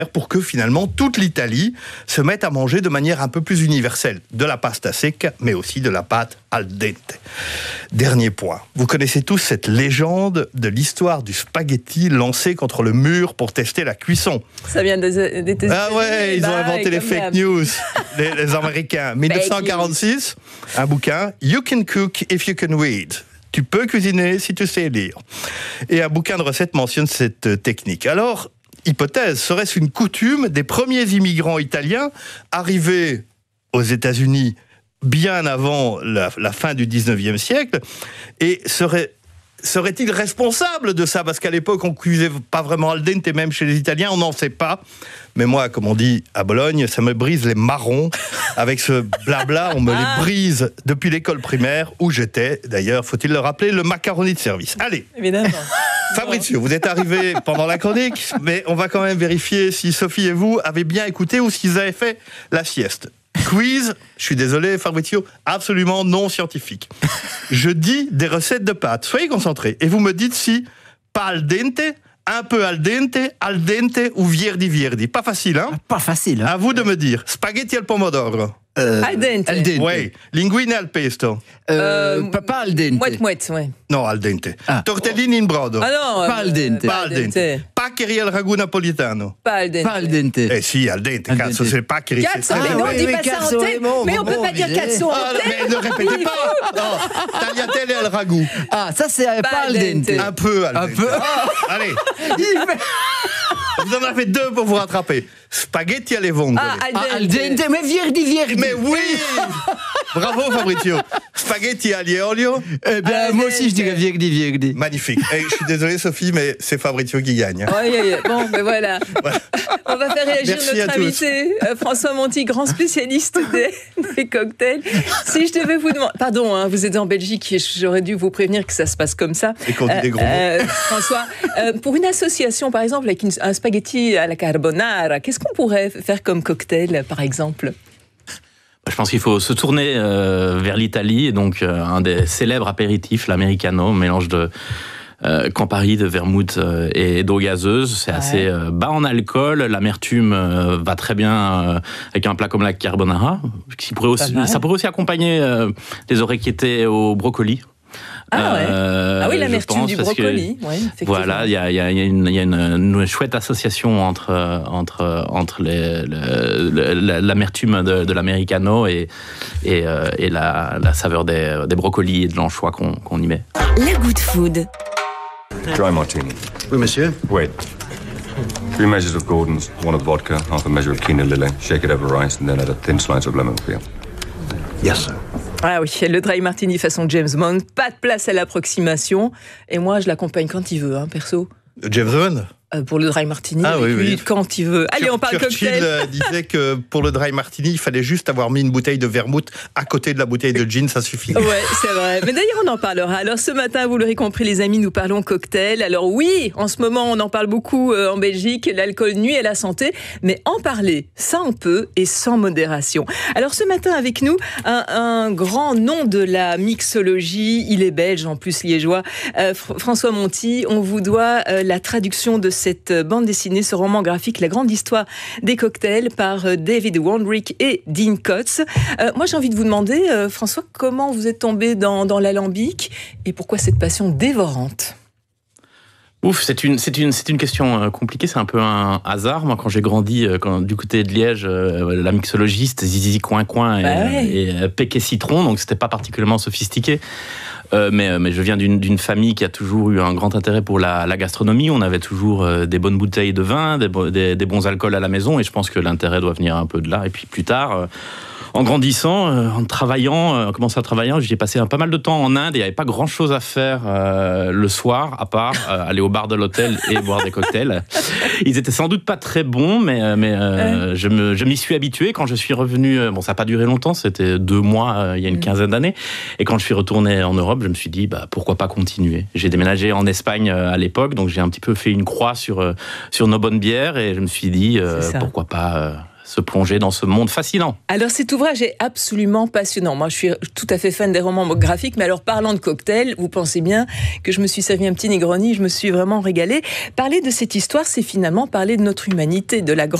pour que finalement toute l'Italie se mette à manger de manière un peu plus universelle de la pasta secca, mais aussi de la pâte al dente. Dernier point, vous connaissez tous cette légende de l'histoire du spaghetti lancé contre le mur pour tester la cuisson. Ça vient des États-Unis. Ah ouais, ils ont inventé les fake news, les Américains. 1946, un bouquin, You can cook if you can read. Tu peux cuisiner si tu sais lire. Et un bouquin de recettes mentionne cette technique. Alors, hypothèse, serait-ce une coutume des premiers immigrants italiens arrivés aux États-Unis bien avant la fin du 19e siècle, et serait-il responsable de ça? Parce qu'à l'époque, on ne cuisait pas vraiment al dente, même chez les Italiens, on n'en sait pas. Mais moi, comme on dit à Bologne, ça me brise les marrons. Avec ce blabla, on me les brise depuis l'école primaire, où j'étais, d'ailleurs, faut-il le rappeler, le macaroni de service. Allez, évidemment. Fabrizio, vous êtes arrivé pendant la chronique, mais on va quand même vérifier si Sophie et vous avez bien écouté ou s'ils avaient fait la sieste. Quiz, je suis désolé Fabrizio, absolument non scientifique. Je dis des recettes de pâtes, soyez concentrés, et vous me dites si pas al dente, un peu al dente ou vierdi. Pas facile, hein? Pas facile. Hein? À vous de me dire. Spaghetti al pomodoro. Al dente. Al dente. Oui. Linguine al pesto. Pas al dente. Mouette, ouais. Non, al dente. Ah. Tortellini in brodo. Ah non. Pas al dente. Pas al dente. Paccheri al ragù napolitano. Pas al dente. Pas al dente. Eh si, al dente, Al cazzo, dente. c'est paccheri. Cazzo, Ah, mais non, on oui, dit oui, pas ça cazzo, en tête. Mais on peut pas dire cazzo en Ah, tête. mais ne répétez pas. Non, tagliatelle al ragù. Ah, ça c'est pas al dente. Un peu al dente. Un peu. Allez. Vous en avez deux pour vous rattraper. Spaghetti alle vongole. Al dente, mais vierdi. Mais oui. Bravo Fabrizio. Spaghetti aglio olio. Eh bien, moi aussi je dirais vierdi. Magnifique. Et je suis désolé Sophie, mais c'est Fabrizio qui gagne. Bon, ben voilà. On va faire réagir Merci notre à tous. invité, François Monti, grand spécialiste des cocktails. Si je devais vous demander... Pardon, hein, vous êtes en Belgique et j'aurais dû vous prévenir que ça se passe comme ça. Et qu'on dit des gros mots. François, pour une association, par exemple, avec un spaghetti à la carbonara, qu'est-ce qu'on pourrait faire comme cocktail, par exemple ? Je pense qu'il faut se tourner vers l'Italie, et donc un des célèbres apéritifs, l'americano, mélange de Campari, de vermouth et d'eau gazeuse. C'est assez bas en alcool. L'amertume va très bien avec un plat comme la carbonara. Ça pourrait aussi accompagner des orecchiette au brocoli. Oui, l'amertume du brocoli. Voilà, il y a une chouette association entre l'amertume de l'americano et la saveur des brocolis et de l'anchois qu'on y met. La Good Food. Dry martini. Oui, monsieur. Wait. 3 measures of Gordon's, 1 of vodka, half a measure of quinoa lily. Shake it over rice and then add a thin slice of lemon peel. Yes, sir. Ah oui, le dry martini façon James Bond, pas de place à l'approximation. Et moi, je l'accompagne quand il veut, perso. James Bond. Pour le dry martini, oui. quand il veut. Allez, on parle Churchill cocktail. disait que pour le dry martini, il fallait juste avoir mis une bouteille de vermouth à côté de la bouteille de gin, ça suffit. Ouais, c'est vrai. Mais d'ailleurs, on en parlera. Alors, ce matin, vous l'aurez compris, les amis, nous parlons cocktail. Alors oui, en ce moment, on en parle beaucoup en Belgique. L'alcool nuit à la santé. Mais en parler, ça on peut et sans modération. Alors, ce matin, avec nous, un grand nom de la mixologie. Il est belge, en plus liégeois. François Monti, on vous doit la traduction de cette bande dessinée, ce roman graphique, La grande histoire des cocktails, par David Wondrich et Dean Kotz. Moi, j'ai envie de vous demander, François, comment vous êtes tombé dans l'alambic et pourquoi cette passion dévorante ? C'est une question compliquée, c'est un peu un hasard. Moi, quand j'ai grandi du côté de Liège, la mixologiste, zizi coin et péquet citron, donc c'était pas particulièrement sophistiqué. Mais je viens d'une famille qui a toujours eu un grand intérêt pour la gastronomie. On avait toujours des bonnes bouteilles de vin, des bons alcools à la maison, et je pense que l'intérêt doit venir un peu de là. Et puis plus tard, en grandissant, en travaillant, en commençant à travailler, j'ai passé pas mal de temps en Inde et il n'y avait pas grand-chose à faire le soir, à part aller au bar de l'hôtel et boire des cocktails. Ils étaient sans doute pas très bons, mais je m'y suis habitué. Quand je suis revenu, bon, ça n'a pas duré longtemps, c'était 2 mois, il y a une quinzaine d'années. Et quand je suis retourné en Europe, je me suis dit, pourquoi pas continuer. J'ai déménagé en Espagne à l'époque, donc j'ai un petit peu fait une croix sur nos bonnes bières et je me suis dit, pourquoi pas se plonger dans ce monde fascinant. Alors cet ouvrage est absolument passionnant. Moi je suis tout à fait fan des romans graphiques, mais alors parlant de cocktail, vous pensez bien que je me suis servi un petit Negroni, je me suis vraiment régalée. Parler de cette histoire, c'est finalement parler de notre humanité, de la